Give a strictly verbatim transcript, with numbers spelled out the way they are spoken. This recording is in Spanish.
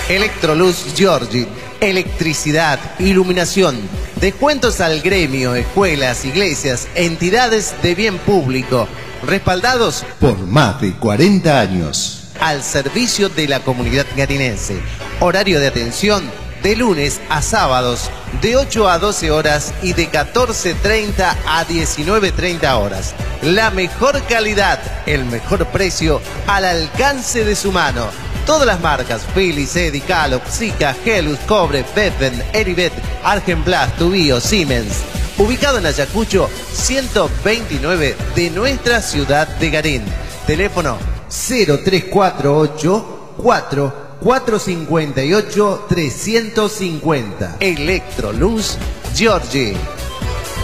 Electroluz Giorgi, electricidad, iluminación, descuentos al gremio, escuelas, iglesias, entidades de bien público, respaldados por más de cuarenta años. Al servicio de la comunidad garinense. Horario de atención de lunes a sábados de ocho a doce horas y de catorce treinta a diecinueve treinta horas. La mejor calidad, el mejor precio al alcance de su mano. Todas las marcas, Philips, Eddy, Calop, Sika, Helus, Cobre, Bedben, Eribet, Argenplas, Tubío, Siemens. Ubicado en Ayacucho, ciento veintinueve de nuestra ciudad de Garín. Teléfono cero tres cuatro ocho cuatro cuatro cinco ocho tres cinco cero. Electroluz Giorgi.